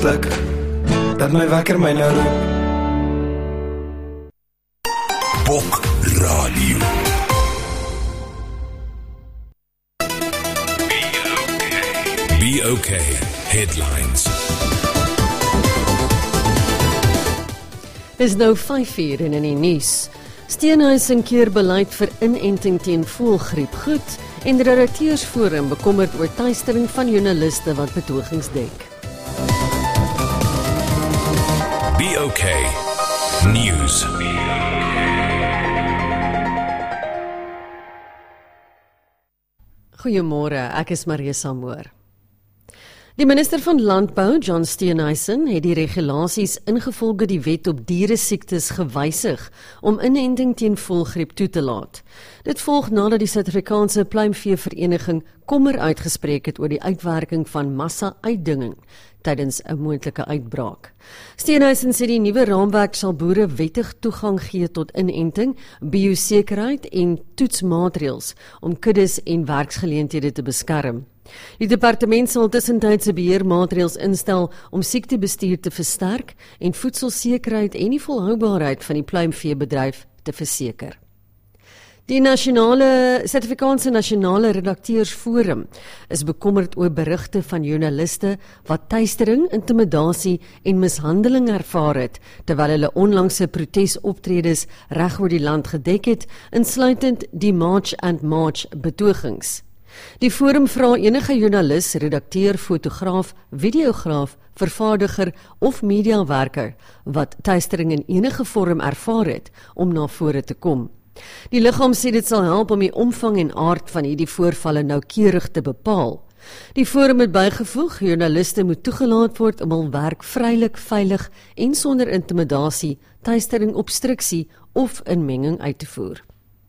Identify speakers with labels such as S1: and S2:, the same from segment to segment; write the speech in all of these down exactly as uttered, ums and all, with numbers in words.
S1: Klik, dat my wekker my nou roep.
S2: Bok Radio. Be okay. Headlines.
S3: Dis nou vyf uur en in die nuus. Steenhuisen keer beleid vir inenting teen voëlgriep goed en die redakteursforum bekommerd oor teistering van joernaliste wat betogings dek.
S2: Be okay. News.
S3: Goeiemôre, ek is Marisa Moor. Die minister van Landbou, John Steenhuisen, het die regulasies ingevolge die wet op dieresiektes gewysig om inenting teen voëlgriep toe te laat. Dit volg nadat die Suid-Afrikaanse Pluimveevereniging kommer uitgespreek het oor die uitwerking van massa-uitdinging tydens 'n moontlike uitbraak. Steenhuisen sê die nuwe raamwerk sal boere wettig toegang gee tot inenting, biosekerheid en toetsmaatreëls om kuddes en werksgeleenthede te beskerm. Die departement sal tussentydse beheermaatreëls instel om siektebestuur te versterk en voedselsekerheid en die volhoubaarheid van die pluimveebedryf te verseker. Die nasionale Suid-Afrikaanse Nasionale Redakteursforum is bekommerd oor berigte van joernaliste wat teistering, intimidasie en mishandeling ervaar het terwyl hulle onlangse protesoptredes reg oor die land gedek het, insluitend die March and March betogings. Die forum vra enige joernalis, redakteur, fotograaf, videograaf, vervaardiger of mediawerker wat teistering in enige vorm ervaar het om na vore te kom. Die liggaam sê dit sal help om die omvang en aard van hierdie voorvalle noukeurig te bepaal. Die forum het bygevoeg, joernaliste moet toegelaat word om hul werk vrylik, veilig en sonder intimidasie, teistering, obstruksie of inmenging uit te voer.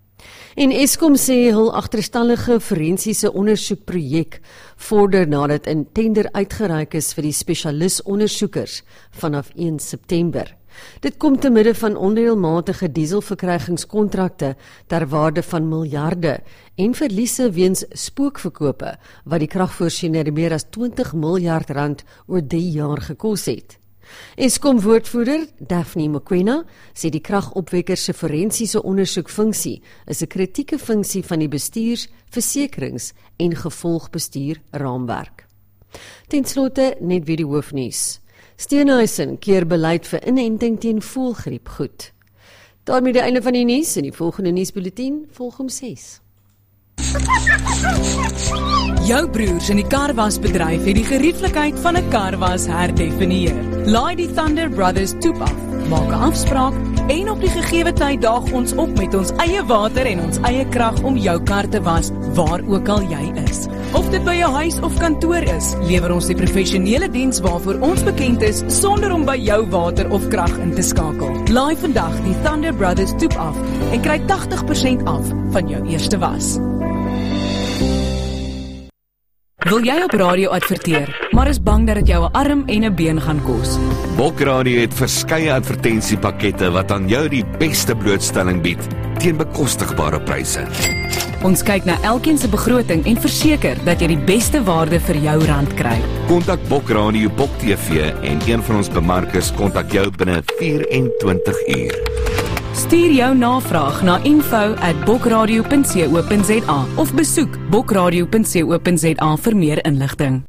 S3: En Eskom sê hul agterstallige forensiese ondersoekprojek vorder nadat 'n tender uitgereik is vir die spesialis-ondersoekers vanaf een September. Dit kom te midde van onreëlmatige dieselverkrygingskontrakte ter waarde van miljarde en verliese weens spookverkope wat die kragvoorsiener meer as twintig miljard rand oor drie jaar gekos het. Eskom-woordvoerder Daphne Mokoena sê die kragopwekker se forensiese ondersoekfunksie is 'n kritieke funksie van die bestuurs-, versekerings- en gevolgbestuur raamwerk. Ten slotte net weer die hoofnuus. Steenhuisen keer beleid vir inenting teen voëlgriep goed. Daarmee die einde van die nuus en die volgende nuusbulletin volg om ses.
S4: Jou broers in die karwasbedryf het die gerieflikheid van 'n karwas herdefinieer. Laai die Thunder Brothers toep af, maak 'n afspraak en op die gegeewe tyd daag ons op met ons eie water en ons eie krag om jou kar te was waar ook al jy is. Of dit by jou huis of kantoor is, lewer ons die professionele diens waarvoor ons bekend is sonder om by jou water of krag in te skakel. Laai vandag die Thunder Brothers toep af en kry agtig persent af van jou eerste was. Wil jy op radio adverteer, maar is bang dat dit jou 'n arm en 'n been gaan kos?
S5: Bok Radio het verskeie advertensiepakkette wat aan jou die beste blootstelling bied teen bekostigbare pryse.
S4: Ons kyk na elkeen se begroting en verseker dat jy die beste waarde vir jou rand kry.
S5: Kontak Bok Radio, Bok T V en een van ons bemarkers kontak jou binne vyf en twintig uur.
S4: Stuur jou navraag na info at bokradio punt co punt za of besoek bokradio punt co punt za vir meer inligting.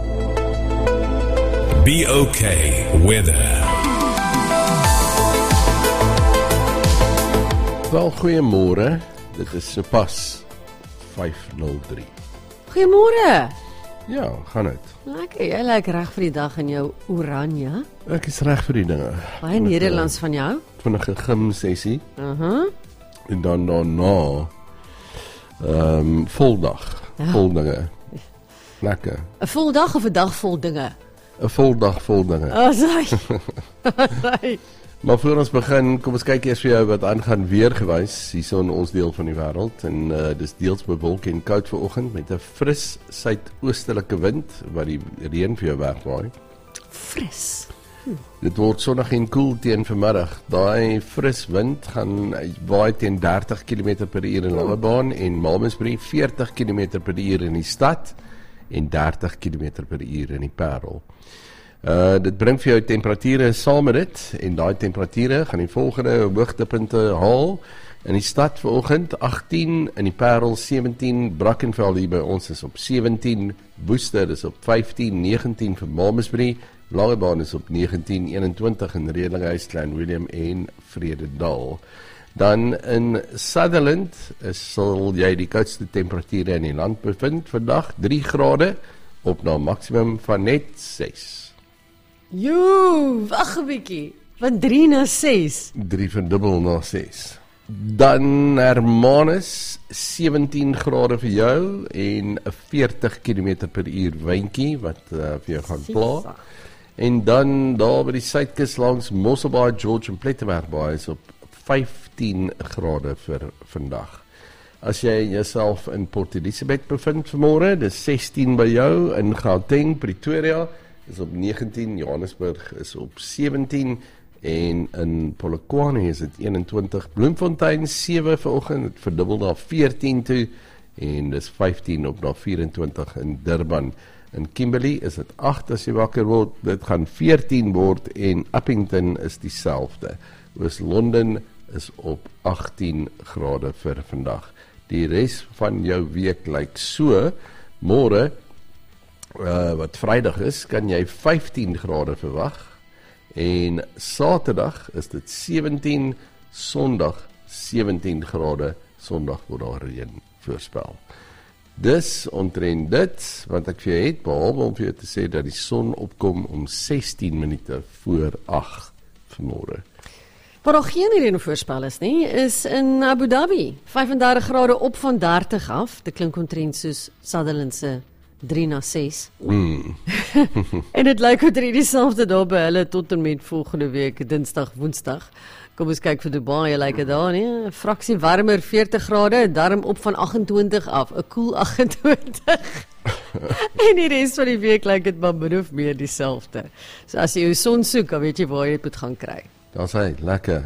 S2: Be okay. Weather.
S6: Wel, goeiemôre. Dit is sopas vyf nul drie.
S3: Goeiemôre.
S6: Ja, gaan dit.
S3: Lekker, jy lyk reg vir die dag in jou oranje.
S6: Ek is reg vir die dinge.
S3: Baie Nederlands van jou.
S6: Vinnige gym sessie.
S3: Uh-huh.
S6: En dan daarna ehm um, voldag,
S3: Ja.
S6: vol dinge. Lekker.
S3: 'n Vol dag of 'n dag vol dinge?
S6: 'n Voldag vol dinge.
S3: Oh, sorry. Sorry.
S6: Maar voor ons begin, kom ons kyk eers vir jou wat aangaan weergewys hierso in ons deel van die wêreld. En uh, dis deels bewolk en koud vanoggend met 'n fris suidoostelike wind wat die reën vir jou wegwaai.
S3: Fris.
S6: Dit word sonnig en koel teen vanmiddag. Daai fris wind gaan waai teen dertig kilometer per uur in Langebaan en Malmesbury, veertig kilometer per uur in die stad en dertig kilometer per uur in die Parel. Uh, dit bring vir jou temperature saam met dit, en daai temperature gaan die volgende hoogtepunte haal. In die stad vanoggend agtien, in die Parel sewentien, Brackenfell hier by ons is op sewentien, Worcester is op vyftien, negentien vir Malmesbury, Langebaan is op negentien, eenentwintig in Redlinghuis, Klein Willem en Vredendal. Dan in Sutherland is, sal jy die koudste temperature in die land bevind vandag, drie grade, op na maksimum van net ses.
S3: Joe, wag 'n bietjie. Van drie na ses.
S6: drie verdubbel na ses. Dan Hermanus, sewentien grade vir jou en veertig kilometer per uur windjie wat uh, vir jou gaan pla. En dan daar by die suidkus langs Mosselbaai, George en Plettenbergbaai is op vyftien grade vir vandag. As jy jouself in Port Elizabeth bevind vanmôre, dis sestien by jou, in Gauteng, Pretoria is op negentien, Johannesburg is op sewentien en in Polokwane is dit eenentwintig, Bloemfontein sewe vanoggend, het verdubbel na veertien toe en dis vyftien op na vyerentwintig in Durban. In Kimberley is dit agt as jy wakker word, dit gaan veertien word en Uppington is dieselfde. Oos-London is op agtien grade vir vandag. Die res van jou week lyk so, môre, uh, wat Vrydag is, kan jy vyftien grade verwag, en Saterdag is dit sewentien, Sondag sewentien grade, Sondag word daar reën voorspel. Dis omtrent dit wat ek vir jou het, behalwe om vir jou te sê dat die son opkom om sestien minute voor agt vanmôre.
S3: Waar daar geen reën voorspel is nie, is in Abu Dhabi. vyf en dertig grade op van dertig af. Dit klink omtrent soos Sutherland se drie na ses.
S6: Mm.
S3: En dit lyk ook drie dieselfde daar by hulle tot en met volgende week, Dinsdag, Woensdag. Kom ons kyk vir Dubai, lyk dit daar nie? 'n Fraksie warmer, veertig grade, darm op van agt-en-twintig af, 'n koel agt-en-twintig. En die res van die week lyk dit maar min of meer dieselfde. So as jy jou son soek, dan weet jy waar jy dit moet gaan kry.
S6: Daar's hy, lekker.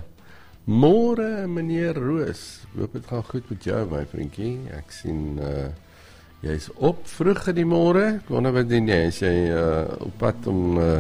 S6: Môre meneer Roos, hoop dit gaan goed met jou my vriendjie. Ek sien uh, jy's op vroeg in die môre. Ek wonder wat doen jy? Is jy uh, op pad om uh,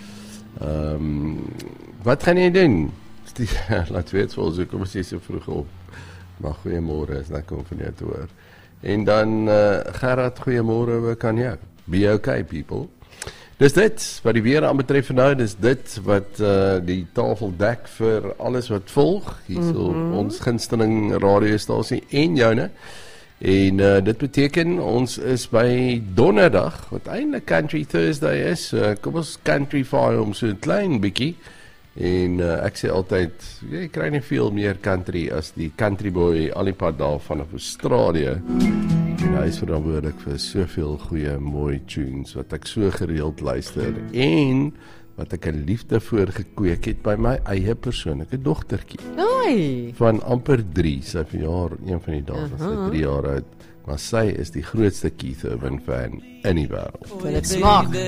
S6: um, wat gaan jy doen? Die, laat weet vir ons, kom as jy so vroeg op. Maar goeiemôre, is lekker om van jou te hoor. En dan uh, Gerard, goeiemôre, hoe kan jy? Be okay people. Dis dit wat die weer aanbetref nou, dis dit wat uh, die tafel dek vir alles wat volg, hier so mm -hmm. ons gunsteling radiostasie en joune. En uh, dit beteken ons is by Donderdag, wat eintlik Country Thursday is. Uh, kom ons countryfy om so 'n klein bietjie. En uh, ek sê altyd, jy kry nie veel meer country as die country boy al die pad daar vanaf Australië. En hy is verantwoordelik vir soveel goeie, mooi tunes wat ek so gereeld luister en wat ek 'n liefde voor gekweek het by my eie persoonlike dogtertjie.
S3: Ai.
S6: Van amper drie, sy verjaar een van die dae, sy drie jaar oud, maar sy is die grootste Keith Urban fan in die wêreld.
S3: Dit smaak.